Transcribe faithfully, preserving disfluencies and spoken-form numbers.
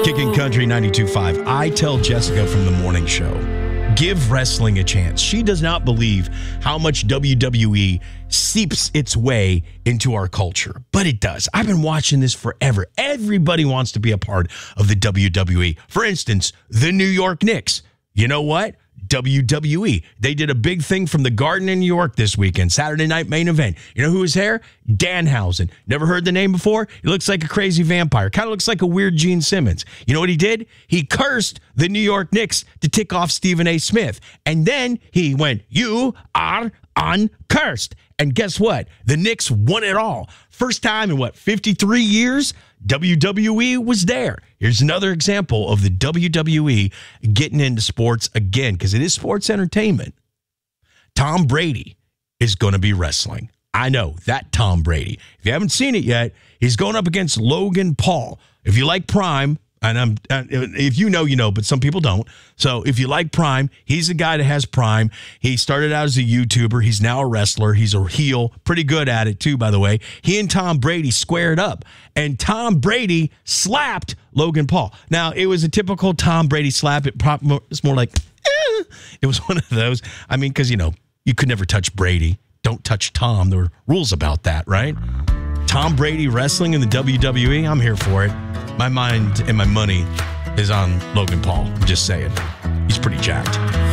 Kicking Country ninety-two point five. I tell Jessica from the morning show, give wrestling a chance. She does not believe how much W W E seeps its way into our culture, but it does. I've been watching this forever. Everybody wants to be a part of the W W E. For instance, the New York Knicks. You know what? W W E. They did a big thing from the Garden in New York this weekend. Saturday night main event. You know who was there? Danhausen. Never heard the name before? He looks like a crazy vampire. Kind of looks like a weird Gene Simmons. You know what he did? He cursed the New York Knicks to tick off Stephen A. Smith. And then he went, "You are uncursed." And guess what? The Knicks won it all. First time in what, fifty-three years? W W E was there. Here's another example of the W W E getting into sports again, because it is sports entertainment. Tom Brady is going to be wrestling. I know, that Tom Brady. If you haven't seen it yet, he's going up against Logan Paul. If you like Prime, and I'm, if you know, you know, but some people don't. So if you like Prime, he's the guy that has Prime. He started out as a YouTuber. He's now a wrestler. He's a heel. Pretty good at it, too, by the way. He and Tom Brady squared up, and Tom Brady slapped Logan Paul. Now, it was a typical Tom Brady slap. It probably was more like, eh. It was one of those. I mean, because, you know, you could never touch Brady. Don't touch Tom. There were rules about that, right? Tom Brady wrestling in the W W E, I'm here for it. My mind and my money is on Logan Paul. I'm just saying. He's pretty jacked.